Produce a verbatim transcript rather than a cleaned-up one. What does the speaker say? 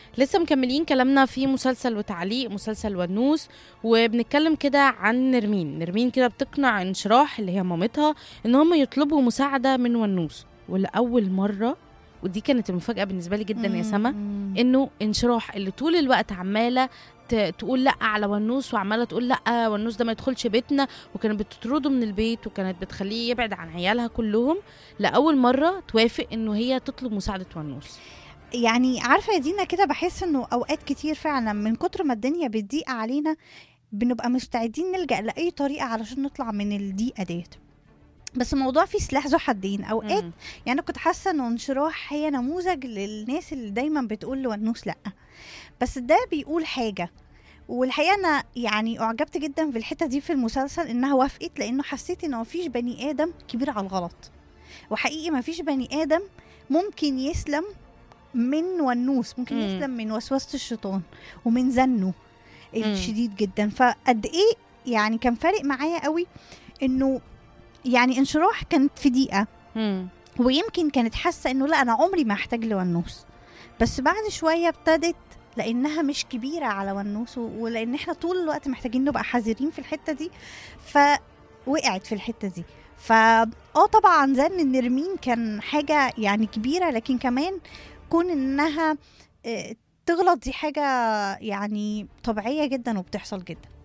لسه مكملين كلامنا في مسلسل وتعليق مسلسل ونوس، وبنتكلم كده عن نرمين. نرمين كده بتقنع انشراح اللي هي مامتها ان هم يطلبوا مساعدة من ونوس، ولأول مرة، ودي كانت المفاجأة بالنسبة لي جدا يا سما، مم. انه انشراح اللي طول الوقت عمالة ت- تقول لا على ونوس، وعمالة تقول لا ونوس ده ما يدخلش بيتنا، وكانت بتطرده من البيت وكانت بتخليه يبعد عن عيالها كلهم، لأول مرة توافق انه هي تطلب مساعدة ونوس. يعني عارفه يا دينا كده، بحس انه اوقات كتير فعلا من كتر ما الدنيا بتضيق علينا بنبقى مستعدين نلجأ لأي طريقة علشان نطلع من الضيقة ديت. بس الموضوع فيه سلاح ذو حدين اوقات. مم. يعني انا كنت حاسه انه انشراح هي نموذج للناس اللي دايما بتقول لونوس لا، بس ده بيقول حاجه. والحقيقه انا يعني اعجبت جدا في الحته دي في المسلسل انها وافقت، لانه حسيت انه مفيش بني ادم كبير على الغلط، وحقيقي مفيش بني ادم ممكن يسلم من ونوس، ممكن مم. يسلم من وسوسه الشيطان ومن زنه مم. الشديد جدا. فقد ايه يعني كان فارق معايا قوي انه يعني انشراح كانت في دقيقه، مم. ويمكن كانت حاسه انه لا انا عمري ما هحتاج لونوس، بس بعد شويه ابتدت لانها مش كبيره على ونوس، و- ولان احنا طول الوقت محتاجين نبقى حذرين في الحته دي، فوقعت في الحته دي. فا اه طبعا زن نرمين كان حاجه يعني كبيره، لكن كمان كون انها آه، تغلط دي حاجه يعني طبيعيه جدا وبتحصل جدا.